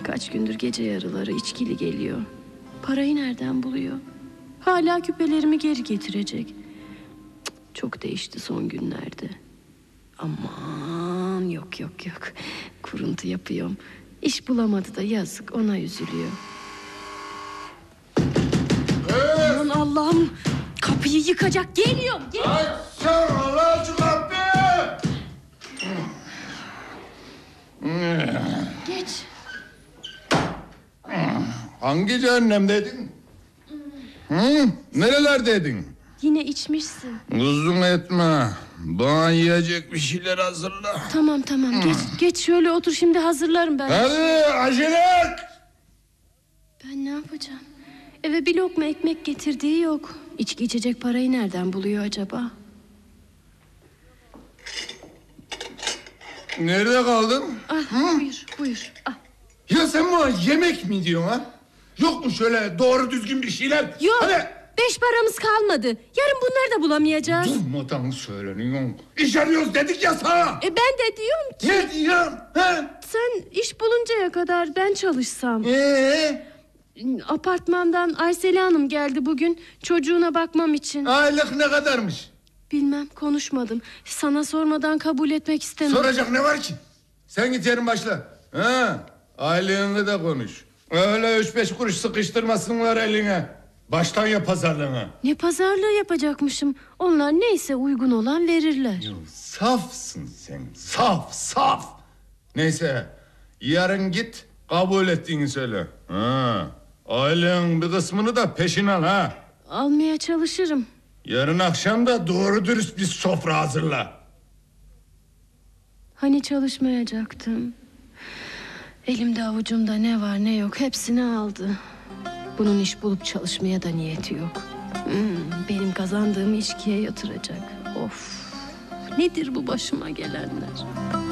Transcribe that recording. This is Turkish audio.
Kaç gündür gece yarıları içkili geliyor. Parayı nereden buluyor? Hala küpelerimi geri getirecek. Cık, çok değişti son günlerde. Aman yok. Kuruntu yapıyorum. İş bulamadı da yazık, ona üzülüyor. Aman Allah'ım, kapıyı yıkacak, geliyorum. Açsana lan şu kapıyı! Geç. Hangi cehennemdeydin? Nerelerdeydin? Yine içmişsin. Uzun etme. Bana yiyecek bir şeyler hazırla. Tamam geç şöyle otur, şimdi hazırlarım ben. Hadi acele et! Ben ne yapacağım? Eve bir lokma ekmek getirdiği yok. İçki içecek parayı nereden buluyor acaba? Nerede kaldın? Buyur. Al. Ya sen bana yemek mi diyorsun ha? Yok mu şöyle doğru düzgün bir şeyler? Yok. Hadi. 5 paramız kalmadı. Yarın bunları da bulamayacağız. Durmadan söyleniyorsun. İş arıyoruz dedik ya sana. Ben de diyorum ki... Ne diyorsun? Ha? Sen iş buluncaya kadar ben çalışsam. Apartmandan Aysel Hanım geldi bugün, çocuğuna bakmam için. Aylık ne kadarmış? Bilmem, konuşmadım. Sana sormadan kabul etmek istemem. Soracak ne var ki? Sen git yarın başla. Aylığını da konuş. Öyle 3-5 kuruş sıkıştırmasınlar eline. Baştan yap pazarlığını. Ne pazarlığı yapacakmışım? Onlar neyse uygun olan verirler. Safsın sen, saf. Neyse, yarın git kabul ettiğini söyle. Aylığın bir kısmını da peşin al ha. Almaya çalışırım. Yarın akşam da doğru dürüst bir sofra hazırla. Hani çalışmayacaktım. Elimde avucumda ne var ne yok hepsini aldı. Bunun iş bulup çalışmaya da niyeti yok. Benim kazandığımı içkiye yatıracak. Of, nedir bu başıma gelenler?